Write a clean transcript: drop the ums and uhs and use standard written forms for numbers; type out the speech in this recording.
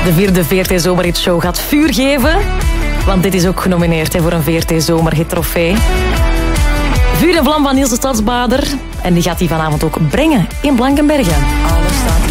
De vierde VRT Zomerhitshow gaat vuur geven. Want dit is ook genomineerd voor een VRT Zomerhit trofee. Vuur en vlam van Niels de Stadsbader. En die gaat hij vanavond ook brengen in Blankenbergen.